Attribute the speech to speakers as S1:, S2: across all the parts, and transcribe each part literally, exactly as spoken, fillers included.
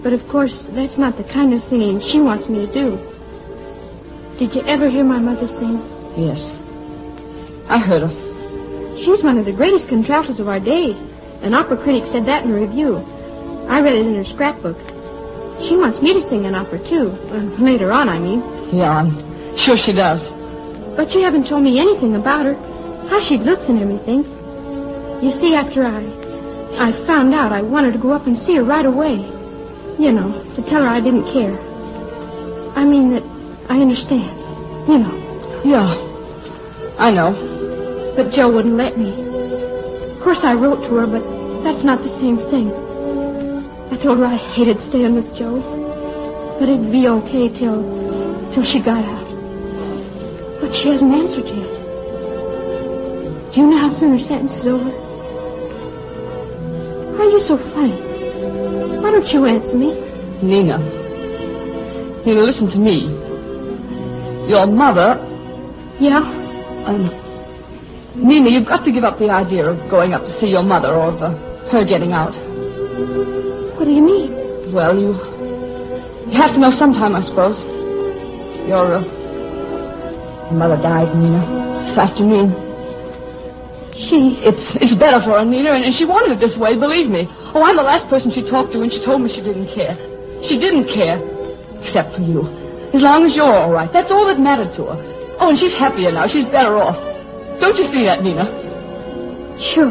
S1: But, of course, that's not the kind of singing she wants me to do. Did you ever hear my mother sing?
S2: Yes. I heard her.
S1: She's one of the greatest contraltos of our day. An opera critic said that in a review. I read it in her scrapbook. She wants me to sing an opera, too. Uh, later on, I mean.
S2: Yeah, I'm sure she does.
S1: But you haven't told me anything about her. How she looks and everything. You see, after I... I found out, I wanted to go up and see her right away. You know, to tell her I didn't care. I mean that I understand. You know.
S2: Yeah, I know.
S1: But Joe wouldn't let me. Of course, I wrote to her, but that's not the same thing. I told her I hated staying with Joe. But it'd be okay till... till she got out. But she hasn't answered yet. Do you know how soon her sentence is over? Why are you so funny? Why don't you answer me?
S2: Nina. Nina, listen to me. Your mother...
S1: Yeah?
S2: Um, Nina, you've got to give up the idea of going up to see your mother or of uh, her getting out.
S1: What do you mean?
S2: Well, you... You have to know sometime, I suppose. Your, uh... Your mother died, Nina, this afternoon.
S1: She...
S2: It's it's better for her, Nina, and, and she wanted it this way, believe me. Oh, I'm the last person she talked to, and she told me she didn't care. She didn't care, except for you. As long as you're all right, that's all that mattered to her. Oh, and she's happier now. She's better off. Don't you see that, Nina?
S1: Sure.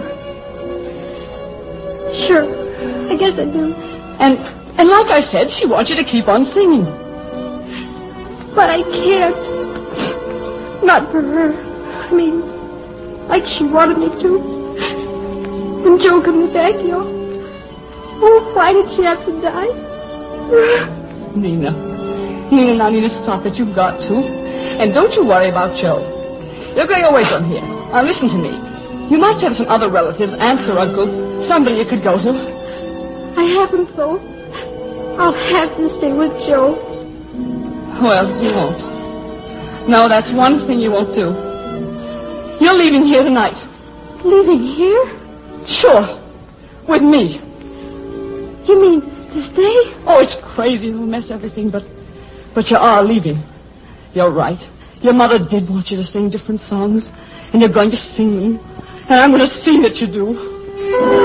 S1: Sure. I guess I do.
S2: And, and like I said, she wants you to keep on singing.
S1: But I can't. Not for her. I mean... like she wanted me to. When Joe comes back, he'll... Oh, why did she have to die?
S2: Nina. Nina, now, Nina, stop it. You've got to. And don't you worry about Joe. You're going away from here. Now, listen to me. You must have some other relatives, aunts or uncles, somebody you could go to.
S1: I haven't, though. I'll have to stay with Joe.
S2: Well, you won't. No, that's one thing you won't do. You're leaving here tonight.
S1: Leaving here?
S2: Sure. With me.
S1: You mean to stay?
S2: Oh, it's crazy. It'll mess everything, but... But you are leaving. You're right. Your mother did want you to sing different songs, and you're going to sing them. And I'm going to see that you do.